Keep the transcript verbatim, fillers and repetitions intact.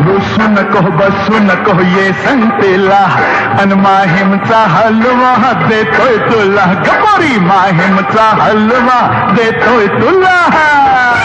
बसू नको बसू नको ये संगतीला अन माहीमचा हलवा देतोय तुला गपोरी माहीमचा हलवा देतोय तुला